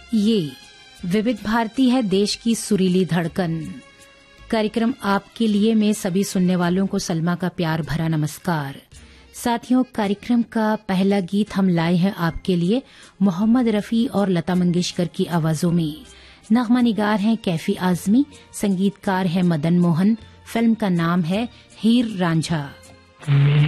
ये विविध भारती है, देश की सुरीली धड़कन। कार्यक्रम आपके लिए में सभी सुनने वालों को सलमा का प्यार भरा नमस्कार। साथियों, कार्यक्रम का पहला गीत हम लाए हैं आपके लिए मोहम्मद रफ़ी और लता मंगेशकर की आवाजों में। नगमा निगार हैं कैफी आजमी, संगीतकार है मदन मोहन। फिल्म का नाम है हीर रांझा।